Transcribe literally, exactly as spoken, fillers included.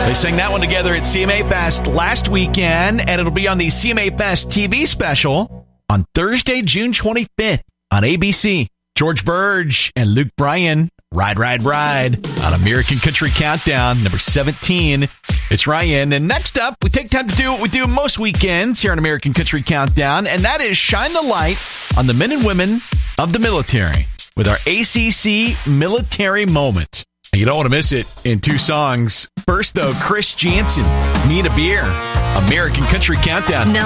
They sang that one together at C M A Fest last weekend, and it'll be on the C M A Fest T V special on Thursday, June twenty-fifth on A B C. George Burge and Luke Bryan, Ride, Ride, Ride on American Country Countdown, number seventeen. It's Ryan. And next up, we take time to do what we do most weekends here on American Country Countdown, and that is shine the light on the men and women of the military with our A C C Military Moment. You don't want to miss it in two songs. First, though, Chris Janson, Need a Beer, American Country Countdown. Now